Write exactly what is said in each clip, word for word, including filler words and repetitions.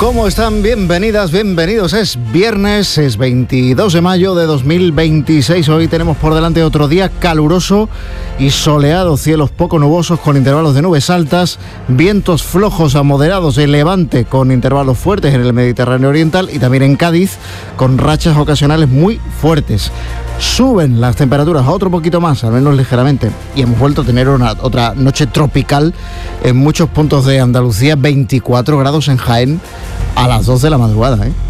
¿Cómo están? Bienvenidas, bienvenidos. Es viernes, es veintidós de mayo de dos mil veintiséis. Hoy tenemos por delante otro día caluroso y soleado, cielos poco nubosos con intervalos de nubes altas, vientos flojos a moderados de levante con intervalos fuertes en el Mediterráneo oriental y también en Cádiz con rachas ocasionales muy fuertes. Suben las temperaturas a otro poquito más, al menos ligeramente, y hemos vuelto a tener una otra noche tropical en muchos puntos de Andalucía, veinticuatro grados en Jaén a las dos de la madrugada, ¿eh?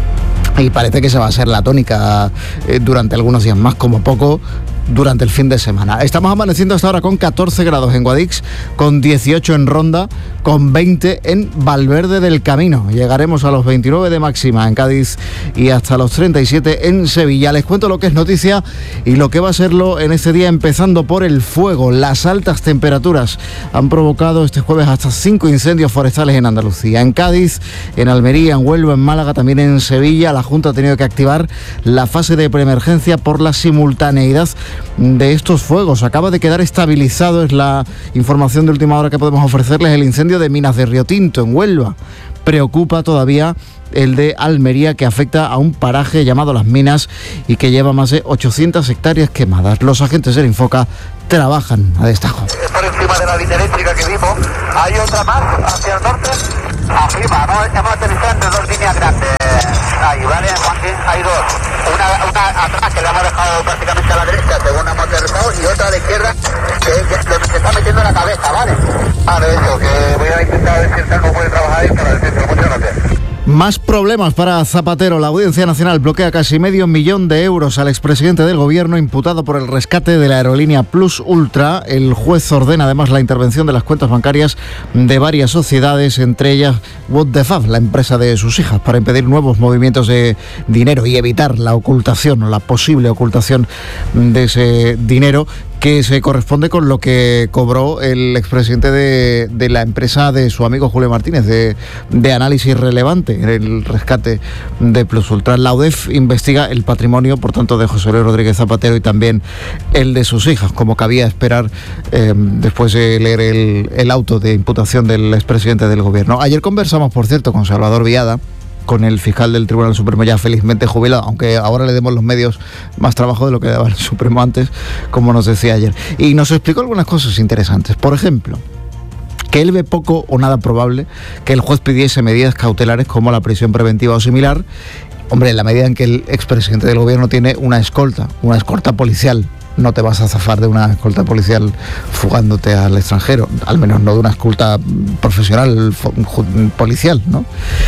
Y parece que se va a ser la tónica eh, durante algunos días más, como poco durante el fin de semana. Estamos amaneciendo hasta ahora con catorce grados en Guadix, con dieciocho en Ronda, con veinte en Valverde del Camino. Llegaremos a los veintinueve de máxima en Cádiz y hasta los treinta y siete en Sevilla. Les cuento lo que es noticia y lo que va a serlo en este día, empezando por el fuego. Las altas temperaturas han provocado este jueves hasta cinco incendios forestales en Andalucía. En Cádiz, en Almería, en Huelva, en Málaga, también en Sevilla. La Junta ha tenido que activar la fase de preemergencia por la simultaneidad de estos fuegos. Acaba de quedar estabilizado, es la información de última hora que podemos ofrecerles, el incendio de Minas de Río Tinto en Huelva. Preocupa todavía el de Almería, que afecta a un paraje llamado Las Minas y que lleva más de ochocientas hectáreas quemadas. Los agentes del Infoca trabajan a destajo. Por encima de la línea eléctrica que vimos, hay otra más hacia el norte, arriba, ¿no? Hemos aterrizado entre dos líneas grandes. Ahí, ¿vale, Joaquín? Hay dos. Una, una atrás que la hemos dejado prácticamente a la derecha, según hemos aterrizado, y otra a la izquierda, que es lo que se está metiendo en la cabeza, ¿vale? Vale, eso, que voy a intentar ver si el tango puede trabajar ahí para el centro. Muchas gracias. Más problemas para Zapatero. La Audiencia Nacional bloquea casi medio millón de euros al expresidente del Gobierno imputado por el rescate de la aerolínea Plus Ultra. El juez ordena además la intervención de las cuentas bancarias de varias sociedades, entre ellas What the Fab, la empresa de sus hijas, para impedir nuevos movimientos de dinero y evitar la ocultación o la posible ocultación de ese dinero, que se corresponde con lo que cobró el expresidente de, de la empresa de su amigo Julio Martínez, de, de análisis relevante en el rescate de Plus Ultra. La U D E F investiga el patrimonio, por tanto, de José Luis Rodríguez Zapatero y también el de sus hijas, como cabía esperar eh, después de leer el, el auto de imputación del expresidente del Gobierno. Ayer conversamos, por cierto, con Salvador Viada, con el fiscal del Tribunal Supremo ya felizmente jubilado, aunque ahora le demos los medios más trabajo de lo que daba el Supremo antes, como nos decía ayer. Y nos explicó algunas cosas interesantes. Por ejemplo, que él ve poco o nada probable que el juez pidiese medidas cautelares como la prisión preventiva o similar. Hombre, en la medida en que el expresidente del Gobierno tiene una escolta, una escolta policial, no te vas a zafar de una escolta policial fugándote al extranjero, al menos no de una escolta profesional policial, ¿no?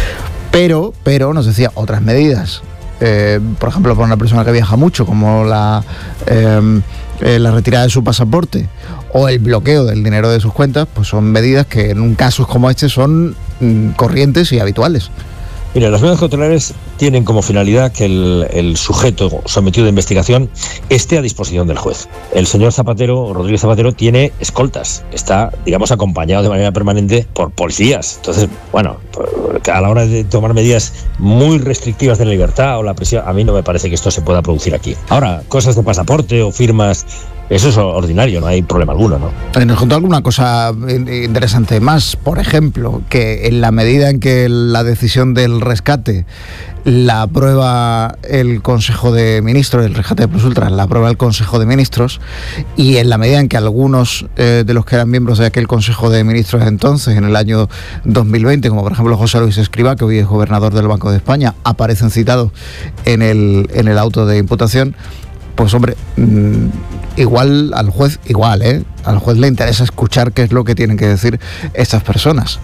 Pero, pero nos decía otras medidas, eh, por ejemplo, para una persona que viaja mucho, como la, eh, eh, la retirada de su pasaporte o el bloqueo del dinero de sus cuentas, pues son medidas que en un caso como este son mm, corrientes y habituales. Mira, las medidas cautelares tienen como finalidad que el, el sujeto sometido a investigación esté a disposición del juez. El señor Zapatero, Rodríguez Zapatero, tiene escoltas, está, digamos, acompañado de manera permanente por policías. Entonces, bueno, a la hora de tomar medidas muy restrictivas de la libertad o la prisión, a mí no me parece que esto se pueda producir aquí. Ahora, cosas de pasaporte o firmas, eso es ordinario, no hay problema alguno, ¿no? Nos contó alguna cosa interesante más, por ejemplo, que en la medida en que la decisión del rescate la aprueba el Consejo de Ministros, el rescate de Plus Ultra la aprueba el Consejo de Ministros, y en la medida en que algunos eh, de los que eran miembros de aquel Consejo de Ministros entonces, en el año dos mil veinte, como por ejemplo José Luis Escrivá, que hoy es gobernador del Banco de España, aparecen citados en el, en el auto de imputación, pues hombre, mmm, igual al juez, igual, ¿eh? Al juez le interesa escuchar qué es lo que tienen que decir estas personas.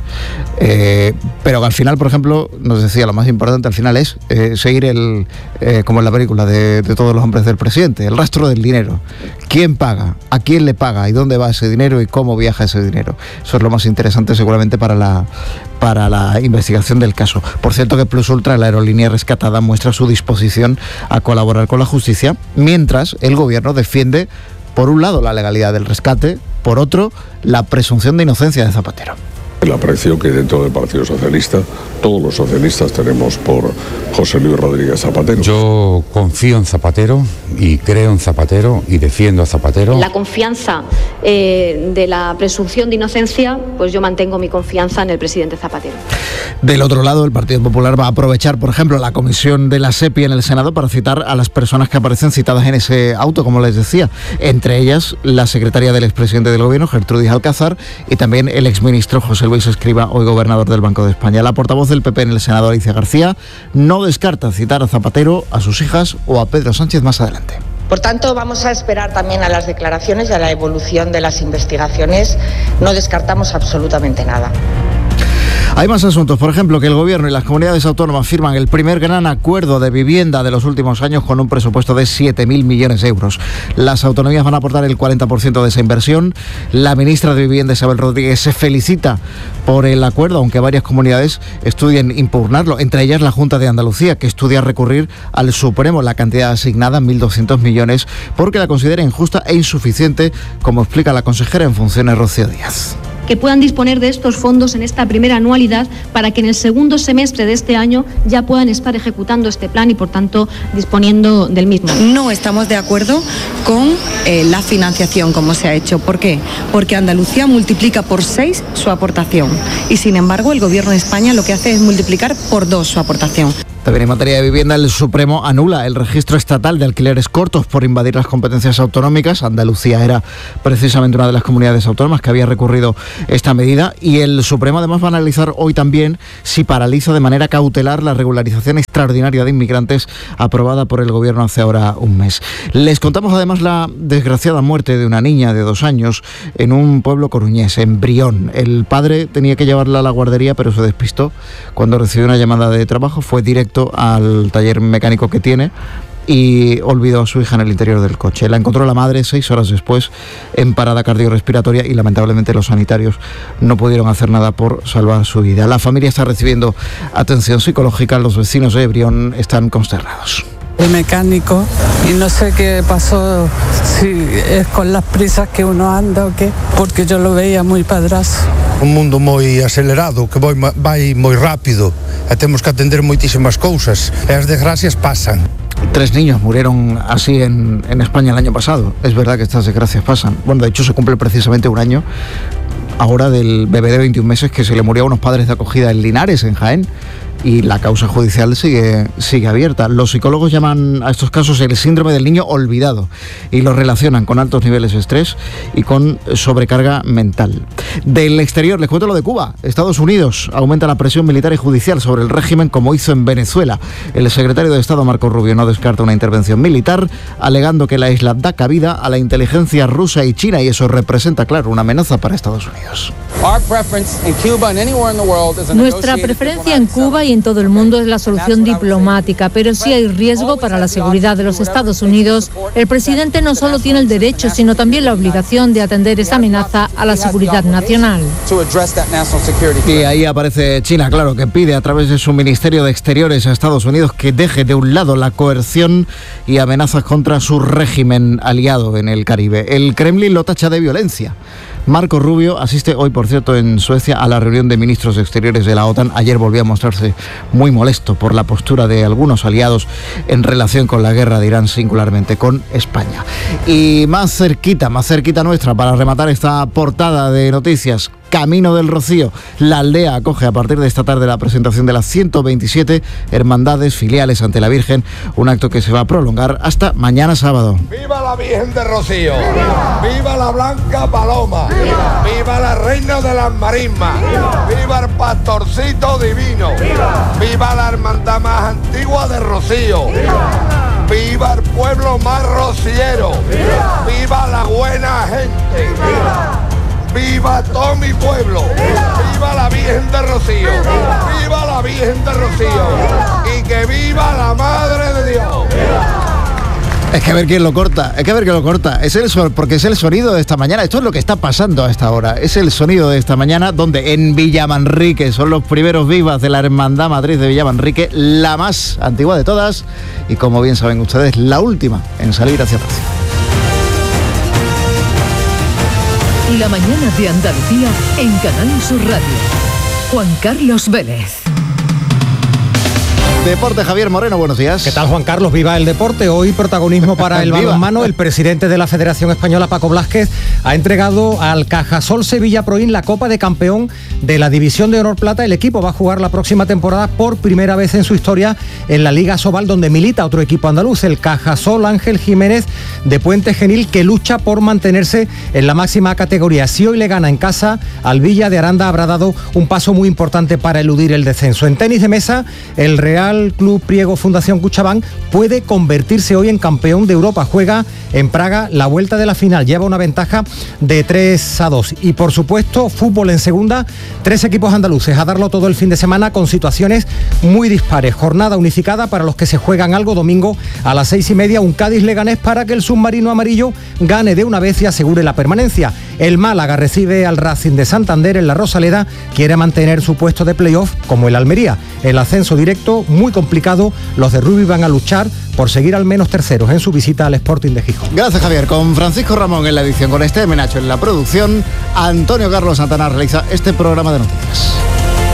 Eh, pero que al final, por ejemplo, nos decía, lo más importante al final es eh, seguir el, eh, como en la película de, de Todos los hombres del presidente, el rastro del dinero. ¿Quién paga? ¿A quién le paga? ¿Y dónde va ese dinero? ¿Y cómo viaja ese dinero? Eso es lo más interesante seguramente para la, para la investigación del caso. Por cierto que Plus Ultra, la aerolínea rescatada, muestra su disposición a colaborar con la justicia, mientras el gobierno defiende, por un lado, la legalidad del rescate, por otro, la presunción de inocencia de Zapatero. El aprecio que dentro del Partido Socialista todos los socialistas tenemos por José Luis Rodríguez Zapatero. Yo confío en Zapatero y creo en Zapatero y defiendo a Zapatero. La confianza eh, de la presunción de inocencia, pues yo mantengo mi confianza en el presidente Zapatero. Del otro lado, el Partido Popular va a aprovechar, por ejemplo, la comisión de la SEPI en el Senado para citar a las personas que aparecen citadas en ese auto, como les decía. Entre ellas, la secretaria del expresidente del Gobierno, Gertrudis Alcázar, y también el exministro José Luis Escrivá, hoy gobernador del Banco de España. La portavoz del P P en el Senado, Alicia García, no descarta citar a Zapatero, a sus hijas o a Pedro Sánchez más adelante. Por tanto, vamos a esperar también a las declaraciones y a la evolución de las investigaciones. No descartamos absolutamente nada. Hay más asuntos, por ejemplo, que el Gobierno y las comunidades autónomas firman el primer gran acuerdo de vivienda de los últimos años con un presupuesto de siete mil millones de euros. Las autonomías van a aportar el cuarenta por ciento de esa inversión. La ministra de Vivienda, Isabel Rodríguez, se felicita por el acuerdo, aunque varias comunidades estudien impugnarlo, entre ellas la Junta de Andalucía, que estudia recurrir al Supremo la cantidad asignada, mil doscientos millones, porque la considera injusta e insuficiente, como explica la consejera en funciones, Rocío Díaz. Que puedan disponer de estos fondos en esta primera anualidad para que en el segundo semestre de este año ya puedan estar ejecutando este plan y, por tanto, disponiendo del mismo. No estamos de acuerdo con eh, la financiación como se ha hecho. ¿Por qué? Porque Andalucía multiplica por seis su aportación y, sin embargo, el Gobierno de España lo que hace es multiplicar por dos su aportación. También en materia de vivienda, el Supremo anula el registro estatal de alquileres cortos por invadir las competencias autonómicas. Andalucía era precisamente una de las comunidades autónomas que había recurrido esta medida, y el Supremo además va a analizar hoy también si paraliza de manera cautelar la regularización extraordinaria de inmigrantes aprobada por el Gobierno hace ahora un mes. Les contamos además la desgraciada muerte de una niña de dos años en un pueblo coruñés, en Brión. El padre tenía que llevarla a la guardería, pero se despistó. Cuando recibió una llamada de trabajo, fue directo al taller mecánico que tiene y olvidó a su hija en el interior del coche. La encontró la madre seis horas después en parada cardiorrespiratoria y lamentablemente los sanitarios no pudieron hacer nada por salvar su vida. La familia está recibiendo atención psicológica, los vecinos de Brión están consternados. El mecánico, y no sé qué pasó, si es con las prisas que uno anda o qué, porque yo lo veía muy padrazo. Un mundo moi acelerado, que vai, vai moi rápido, e temos que atender moitísimas cousas, e as desgracias pasan. Tres niños murieron así en, en España el año pasado. Es verdad que estas desgracias pasan. Bueno, de hecho se cumple precisamente un año ahora del bebé de veintiún meses que se le murió a unos padres de acogida en Linares, en Jaén, y la causa judicial sigue, sigue abierta. Los psicólogos llaman a estos casos el síndrome del niño olvidado y lo relacionan con altos niveles de estrés y con sobrecarga mental. Del exterior, les cuento lo de Cuba. Estados Unidos aumenta la presión militar y judicial sobre el régimen, como hizo en Venezuela. El secretario de Estado, Marco Rubio, no descarta una intervención militar, alegando que la isla da cabida a la inteligencia rusa y china, y eso representa, claro, una amenaza para Estados Unidos. Nuestra preferencia en Cuba y en todo el mundo es la solución diplomática, pero si hay riesgo para la seguridad de los Estados Unidos, el presidente no solo tiene el derecho, sino también la obligación de atender esa amenaza a la seguridad nacional. Y ahí aparece China, claro, que pide a través de su Ministerio de Exteriores a Estados Unidos que deje de un lado la coerción y amenazas contra su régimen aliado en el Caribe. El Kremlin lo tacha de violencia. Marco Rubio asiste hoy, por cierto, en Suecia a la reunión de ministros exteriores de la OTAN. Ayer volvió a mostrarse muy molesto por la postura de algunos aliados en relación con la guerra de Irán, singularmente con España. Y más cerquita, más cerquita nuestra, para rematar esta portada de noticias, Camino del Rocío. La aldea acoge a partir de esta tarde la presentación de las ciento veintisiete hermandades filiales ante la Virgen, un acto que se va a prolongar hasta mañana sábado. ¡Viva la Virgen de Rocío! ¡Viva, ¡Viva la Blanca Paloma! ¡Viva, ¡Viva la Reina de las Marismas! ¡Viva, ¡Viva el Pastorcito Divino! ¡Viva, ¡Viva la hermandad más antigua de Rocío! ¡Viva, ¡Viva el pueblo más rociero! ¡Viva, ¡Viva la buena gente! ¡Viva! ¡Viva todo mi pueblo! ¡Viva, ¡Viva la Virgen de Rocío! ¡Viva, ¡Viva la Virgen de Rocío! ¡Viva! ¡Y que viva la Madre de Dios! ¡Viva! Es que a ver quién lo corta, es que a ver quién lo corta. Es el son, porque es el sonido de esta mañana. Esto es lo que está pasando a esta hora. Es el sonido de esta mañana, donde en Villamanrique son los primeros vivas de la Hermandad Matriz de Villamanrique, la más antigua de todas y, como bien saben ustedes, la última en salir hacia Rocío. La mañana de Andalucía en Canal Sur Radio. Juan Carlos Vélez. Deporte, Javier Moreno, buenos días. ¿Qué tal, Juan Carlos? Viva el deporte. Hoy protagonismo para el balonmano. El presidente de la Federación Española, Paco Blázquez, ha entregado al Cajasol Sevilla Proin la Copa de Campeón de la División de Honor Plata. El equipo va a jugar la próxima temporada por primera vez en su historia en la Liga Sobal, donde milita otro equipo andaluz, el Cajasol Ángel Jiménez de Puente Genil, que lucha por mantenerse en la máxima categoría. Si hoy le gana en casa al Villa de Aranda, habrá dado un paso muy importante para eludir el descenso. En tenis de mesa, el Real Club Priego Fundación Cuchabán puede convertirse hoy en campeón de Europa. Juega en Praga la vuelta de la final, lleva una ventaja de tres a dos. Y por supuesto, fútbol en segunda, tres equipos andaluces a darlo todo el fin de semana con situaciones muy dispares. Jornada unificada para los que se juegan algo. Domingo a las seis y media, un Cádiz-Leganés para que el submarino amarillo gane de una vez y asegure la permanencia. El Málaga recibe al Racing de Santander en la Rosaleda, quiere mantener su puesto de playoff como el Almería. El ascenso directo muy complicado, los de Rubí van a luchar por seguir al menos terceros en su visita al Sporting de Gijón. Gracias, Javier. Con Francisco Ramón en la edición, con Esther Menacho en la producción, Antonio Carlos Santana realiza este programa de noticias.